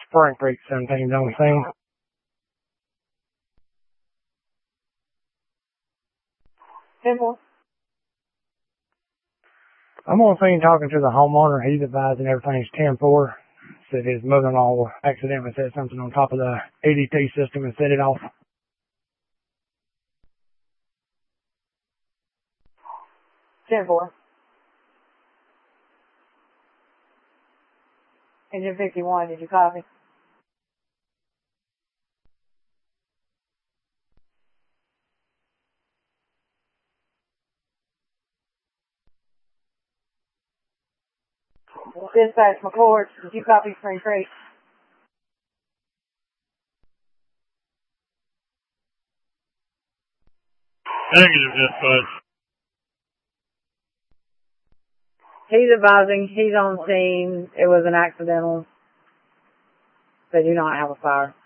Spring Creek 17 on the scene. 10-4. I'm on scene talking to the homeowner. He's advising everything's 10-4. Said his mother-in-law accidentally set something on top of the EDT system and set it off. 10-4. Engine 51, did you copy? Dispatch McCord, did you copy Spring Creek? Negative, dispatch. He's advising, he's on scene, it was an accidental. They do not have a fire.